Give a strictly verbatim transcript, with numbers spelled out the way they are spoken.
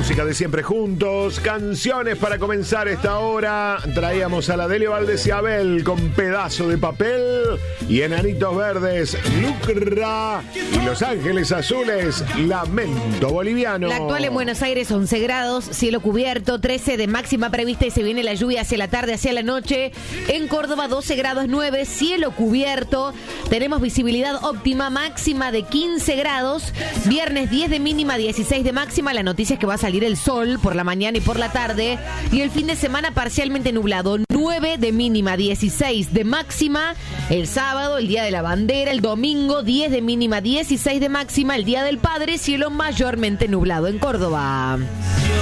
música de Siempre Juntos, canciones para comenzar esta hora. Traíamos a la Delio Valdés y Abel con Pedazo de Papel y Enanitos Verdes, Lucra y Los Ángeles Azules, Lamento Boliviano. La actual en Buenos Aires, once grados, cielo cubierto, trece de máxima prevista y se viene la lluvia hacia la tarde, hacia la noche. En Córdoba, doce grados nueve, cielo cubierto. Tenemos visibilidad óptima, máxima de quince grados. Viernes diez de mínima, dieciséis de máxima. La noticia es que va a salir el sol por la mañana y por la tarde. Y el fin de semana parcialmente nublado, nueve de mínima, dieciséis de máxima. El sábado, el día de la bandera. El domingo, diez de mínima, dieciséis de máxima. El día del padre, cielo mayormente nublado en Córdoba.